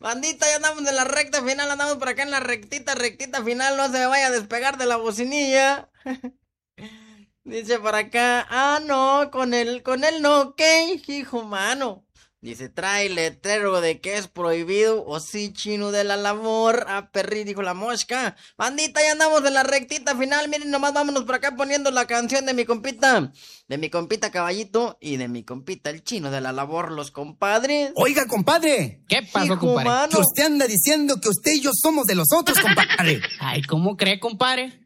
Bandita, ya andamos en la recta final, andamos por acá en la rectita final, no se me vaya a despegar de la bocinilla. Dice por acá, no, con él no, ¿qué? Hijo mano. Dice, trae letrero de que es prohibido, o sí, chino de la labor. Perrí, dijo la mosca. Bandita, ya andamos en la rectita final, miren, nomás vámonos por acá poniendo la canción de mi compita Caballito y de mi compita el chino de la labor, los compadres. Oiga, compadre. ¿Qué pasó, Hijo compadre? mano. Que usted anda diciendo que usted y yo somos de los otros, compadre. Ay, ¿cómo cree, compadre?